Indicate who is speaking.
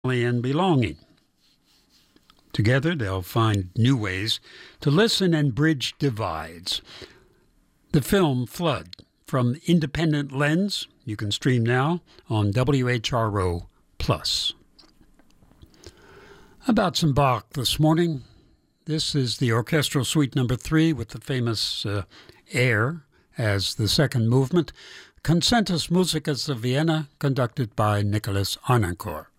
Speaker 1: and belonging. Together, they'll find new ways to listen and bridge divides. The film Flood from Independent Lens, you can stream now on WHRO+. About some Bach this morning. This is the Orchestral Suite No. 3 with the famous air as the second movement, Concentus Musicus of Vienna, conducted by Nicholas Harnoncourt.